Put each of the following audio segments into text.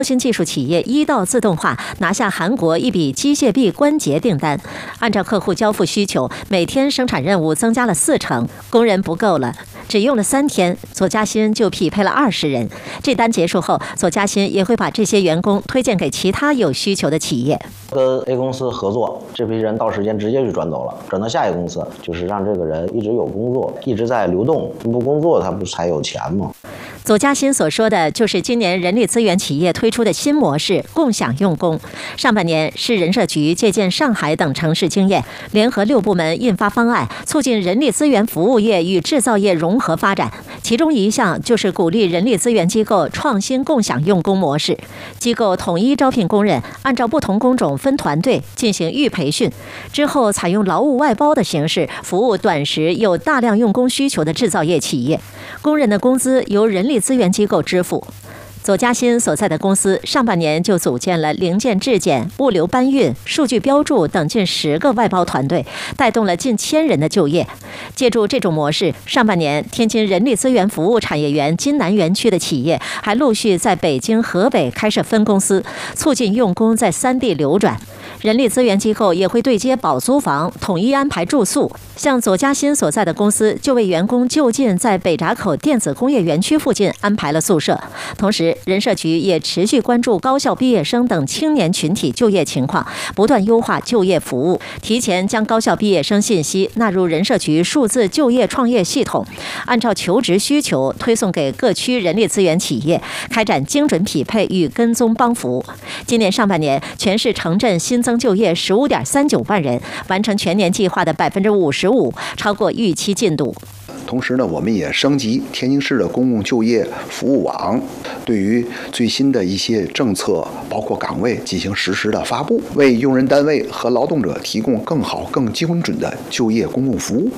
新技术企业1道自动化拿下韩国一笔机械臂关节订单，按照客户交付需求，每天生产任务增加了40%，工人不够了，只用了3天，左嘉欣就匹配了20人。这单结束后，左嘉欣也会把这些员工推荐给其他有需求的企业。 跟 A 公司合作，这批人到时间直接就转走了，转到下一个公司，就是让这个人一直有工作，一直在流动，不工作他不才有钱吗？ 左嘉欣所说的就是今年人力资源企业推出的新模式——共享用工。上半年市人社局借鉴上海等城市经验，联合6部门印发方案，促进人力资源服务业与制造业融合发展。其中一项就是鼓励人力资源机构创新共享用工模式，机构统一招聘工人，按照不同工种分团队进行预培训，之后采用劳务外包的形式服务短时有大量用工需求的制造业企业，工人的工资由人力资源机构支付。左嘉欣所在的公司上半年就组建了零件质检、物流搬运、数据标注等近10个外包团队，带动了近1000人的就业。借助这种模式，上半年天津人力资源服务产业园津南园区的企业还陆续在北京、河北开设分公司，促进用工在3地流转。人力资源机构也会对接保租房，统一安排住宿。像左嘉欣所在的公司就为员工就近在北闸口电子工业园区附近安排了宿舍。同时，人社局也持续关注高校毕业生等青年群体就业情况，不断优化就业服务，提前将高校毕业生信息纳入人社局数字就业创业系统，按照求职需求推送给各区人力资源企业，开展精准匹配与跟踪帮扶。今年上半年，全市城镇新增就业15.39万人，完成全年计划的55%，超过预期进度。 同时呢，我们也升级天津市的公共就业服务网，对于最新的一些政策，包括岗位进行实时的发布，为用人单位和劳动者提供更好、更精准的就业公共服务。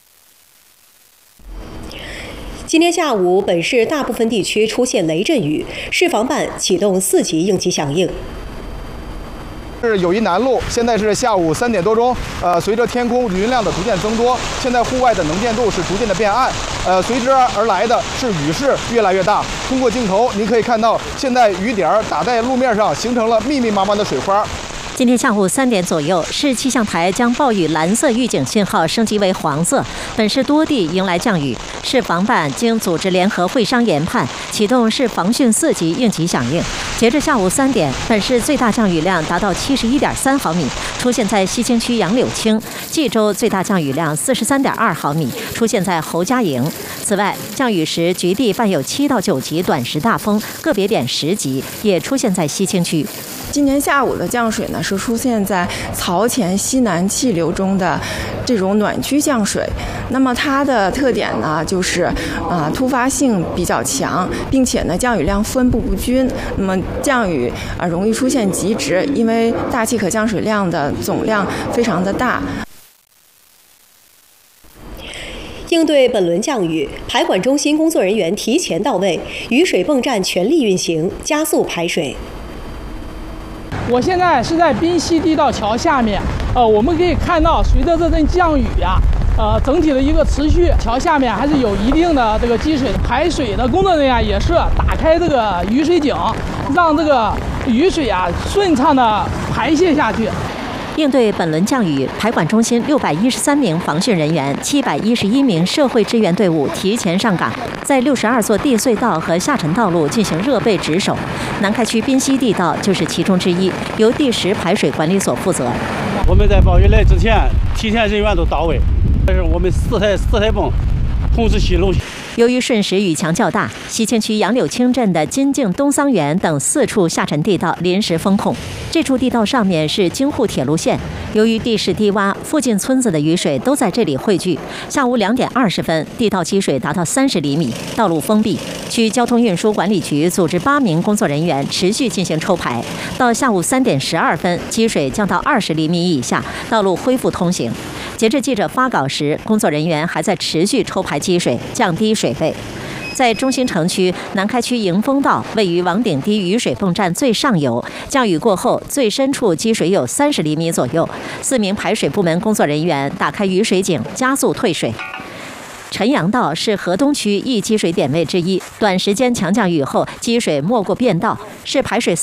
今天下午，本市大部分地区出现雷阵雨，市防办启动4级应急响应。 是友谊南路，现在是下午3点多钟。随着天空云量的逐渐增多，现在户外的能见度是逐渐的变暗。随之而来的是雨势越来越大。通过镜头，您可以看到，现在雨点打在路面上，形成了密密麻麻的水花。 今天下午3点左右，市气象台将暴雨蓝色预警信号升级为黄色，本市多地迎来降雨。市防办经组织联合会商研判，启动市防汛4级应急响应。截至下午3点，本市最大降雨量达到71.3毫米，出现在西青区杨柳青；冀州最大降雨量43.2毫米，出现在侯家营。此外，降雨时局地伴有7到9级短时大风，个别点10级，也出现在西青区。 今天下午的降水呢，是出现在曹前西南气流中的这种暖区降水。那么它的特点呢，就是突发性比较强，并且呢降雨量分布不均。那么降雨容易出现极值，因为大气可降水量的总量非常的大。 应对本轮降雨，排管中心工作人员提前到位，雨水泵站全力运行，加速排水。 我现在是在滨西地道桥下面，我们可以看到，随着这阵降雨呀，整体的一个持续，桥下面还是有一定的这个积水，排水的工作人员也是打开这个雨水井，让这个雨水啊顺畅的排泄下去。 应对本轮降雨，排管中心613名防汛人员、711名社会支援队伍提前上岗，在62座地隧道和下沉道路进行热备值守。南开区滨西地道就是其中之一，由第10排水管理所负责。 我们在暴雨来之前，提前人员都到位，这是我们4台泵同时吸漏。 由于瞬时雨强较大，西青区杨柳青镇的金靖东桑园等4处下沉地道临时封控。这处地道上面是京沪铁路线，由于地势低洼，附近村子的雨水都在这里汇聚。下午2点20分，地道积水达到30厘米，道路封闭。区交通运输管理局组织8名工作人员持续进行抽排。到下午3点12分，积水降到20厘米以下，道路恢复通行。截至记者发稿时，工作人员还在持续抽排积水，降低水位。在中心城区南开区迎丰道位于王顶堤雨水泵站最上游，降雨过后最深处积水有30厘米左右，4名排水部门工作人员打开雨水井，加速退水。 陈阳道是河东区易积水点位之一，短时间强降雨后积水没过便道，是排水